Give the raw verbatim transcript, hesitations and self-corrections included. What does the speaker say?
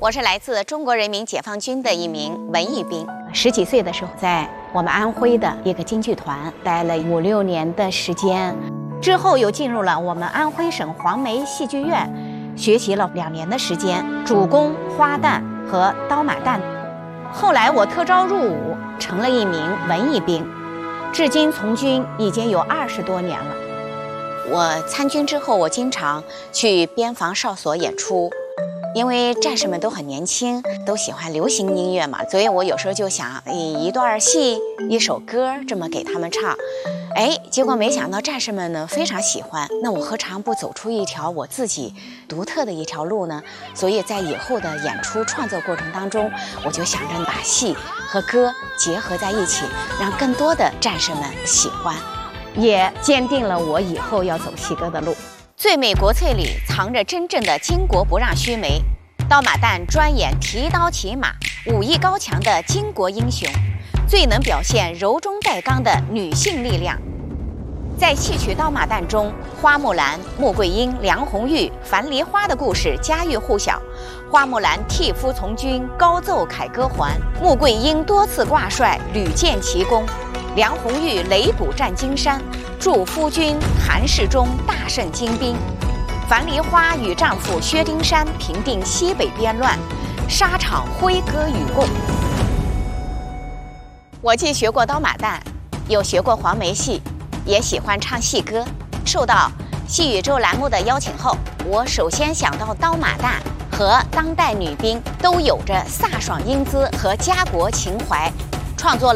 我是来自中国人民解放军的一名文艺兵。 十几岁的时候，在我们安徽的一个京剧团待了五六年的时间，之后又进入了我们安徽省黄梅戏剧院，学习了两年的时间，主攻花旦和刀马旦。后来我特招入伍，成了一名文艺兵，至今从军已经有二十多年了。 我参军之后，我经常去边防哨所演出。因为战士们都很年轻，都喜欢流行音乐嘛，所以我有时候就想以一段戏、一首歌这么给他们唱。哎，结果没想到战士们呢非常喜欢，那我何尝不走出一条我自己独特的一条路呢？所以在以后的演出创作过程当中，我就想着把戏和歌结合在一起，让更多的战士们喜欢， 也坚定了我以后要走戏歌的路。 最美国粹里藏着真正的巾帼不让须眉，刀马旦专演提刀骑马、武艺高强的巾帼英雄，最能表现柔中带刚的女性力量。在戏曲《刀马旦》中，花木兰、穆桂英、梁红玉、樊梨花的故事家喻户晓。花木兰替夫从军，高奏凯歌还；穆桂英多次挂帅，屡建奇功；梁红玉擂鼓战金山，助夫君韩世忠大胜金兵；樊梨花与丈夫薛丁山平定西北边乱，沙场挥歌与共。我既学过刀马旦，又学过黄梅戏，也喜欢唱戏歌。受到戏宇宙栏目的邀请后，我首先想到刀马旦和当代女兵都有着飒爽英姿和家国情怀，创作了